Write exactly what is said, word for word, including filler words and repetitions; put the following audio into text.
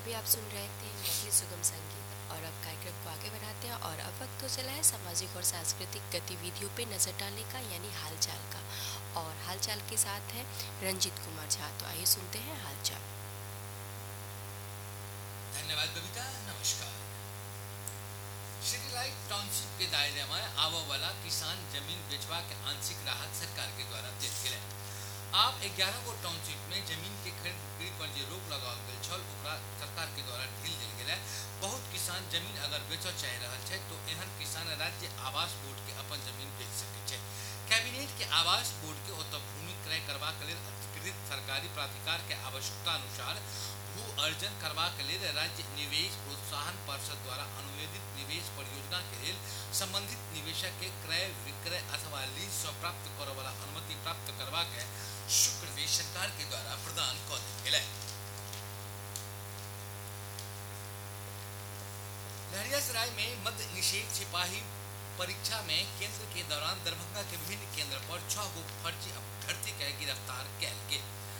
अभी आप सुन रहे थे मैथिली सुगम संगीत और अब कार्यक्रम को आगे बढ़ाते हैं और अब वक्त तो चला है सामाजिक और सांस्कृतिक गतिविधियों पे नजर डालने का यानी हालचाल का। और हालचाल के साथ है रंजीत कुमार झा। तो आइए सुनते हैं हालचाल। धन्यवाद बबीता। नमस्कार। सिटी लाइट टाउनशिप के दायरे में आवा वाला किसान जमीन बेचवा के आंशिक राहत सरकार के द्वारा देल गेल। आप ग्यारह गो टाउनशिप में जमीन के खरीद बिक्री पर जो रोक लगाओल गेल छल ओकरा सरकार के द्वारा ढील देल गेल। बहुत किसान जमीन अगर बेचऽ चाह रहल छै तो एहन किसान राज्य आवास बोर्ड के अपन जमीन बेच सकै छै। कैबिनेट के आवास बोर्ड के ओतऽ भूमि क्रय करबाक लेल अधिकृत सरकारी प्राधिकार के आवश्यकता अनुसार भू अर्जन करबाक लेल राज्य निवेश प्रोत्साहन परिषद द्वारा अनुमोदित निवेश परियोजना के लेल संबंधित निवेशक के क्रय विक्रय अथवा लीज से प्राप्त करऽ वाला अनुमति प्राप्त करबाक शुक्र सरकार के द्वारा प्रदान कऽ देल गेल। लहरियासराय में मद्य निषेध सिपाही परीक्षा में केंद्र के दौरान दरभंगा के विभिन्न केंद्र पर छह गो फर्जी अभ्यर्थी के गिरफ्तार कैल गेल।